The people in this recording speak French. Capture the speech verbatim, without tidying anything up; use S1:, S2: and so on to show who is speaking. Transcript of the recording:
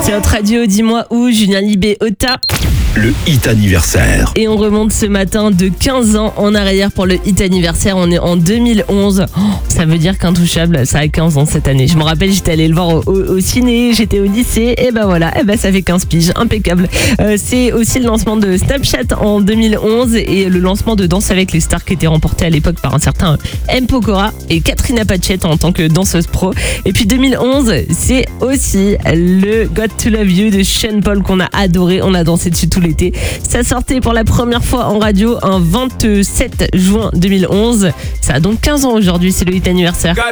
S1: C'est notre radio, dis-moi où, Julien Libé, Ota.
S2: Le hit anniversaire.
S1: Et on remonte ce matin de quinze ans en arrière pour le hit anniversaire. On est en deux mille onze. Oh, ça veut dire qu'Intouchable, ça a quinze ans cette année. Je me rappelle, j'étais allée le voir au, au, au ciné, j'étais au lycée. Et ben voilà, et ben ça fait quinze piges. Impeccable. Euh, c'est aussi le lancement de Snapchat en deux mille onze et le lancement de Danse avec les stars qui était remporté à l'époque par un certain M. Pokora et Katrina Patchett en tant que danseuse pro. Et puis deux mille onze, c'est aussi le Got to Love You de Sean Paul qu'on a adoré. On a dansé dessus tout l'été. Ça sortait pour la première fois en radio un vingt-sept juin deux mille onze. Ça a donc quinze ans aujourd'hui, c'est le hit anniversaire.